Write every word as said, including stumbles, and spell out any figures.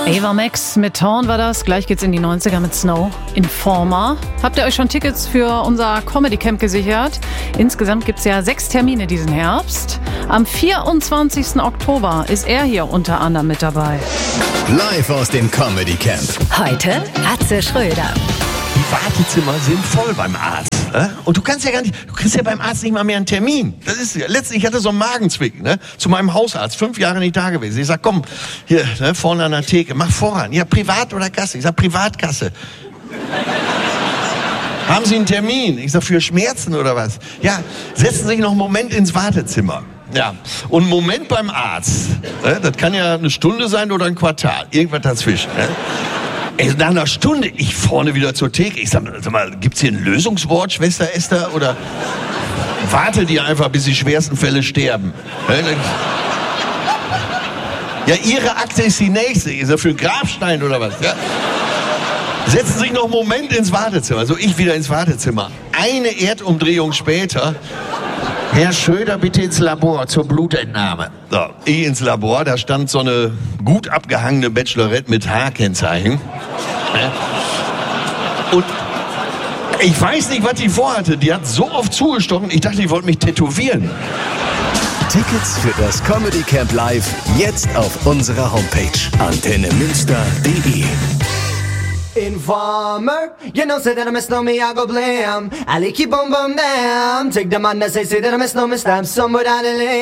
Ava Max mit Torn war das. Gleich geht's in die neunziger mit Snow. Informer. Habt ihr euch schon Tickets für unser Comedy Camp gesichert? Insgesamt gibt's ja sechs Termine diesen Herbst. Am vierundzwanzigsten Oktober ist er hier unter anderem mit dabei. Live aus dem Comedy Camp. Heute Atze Schröder. Die Wartezimmer sind voll beim Arzt. Äh? Und du kannst ja gar nicht, du kriegst ja beim Arzt nicht mal mehr einen Termin. Das ist, letztens, ich hatte so einen Magenzwicken, ne? Zu meinem Hausarzt, fünf Jahre nicht da gewesen. Ich sag, komm, hier, ne, vorne an der Theke, mach voran. Ja, Privat oder Kasse? Ich sag, Privatkasse. Haben Sie einen Termin? Ich sag, für Schmerzen oder was? Ja, setzen Sie sich noch einen Moment ins Wartezimmer. Ja, und einen Moment beim Arzt. Ne? Das kann ja eine Stunde sein oder ein Quartal. Irgendwas dazwischen. Ne? Ey, nach einer Stunde, ich vorne wieder zur Theke. Ich sag, sag mal, gibt's hier ein Lösungswort, Schwester Esther? Oder wartet ihr einfach, bis die schwersten Fälle sterben? Ja, Ihre Akte ist die nächste. Ist das für einen Grabstein oder was? Ja? Setzen Sie sich noch einen Moment ins Wartezimmer. Also ich wieder ins Wartezimmer. Eine Erdumdrehung später. Herr Schröder, bitte ins Labor zur Blutentnahme. So, ich ins Labor, da stand so eine gut abgehangene Bachelorette mit H-Kennzeichen. Und ich weiß nicht, was die vorhatte. Die hat so oft zugestochen, ich dachte, die wollte mich tätowieren. Tickets für das Comedy Camp Live jetzt auf unserer Homepage antenne münster punkt de. Informer, you know, say that I miss no me, I go blam. I like you boom boom damn. Take the man that say, say that I miss no me, stab somebody down the lane.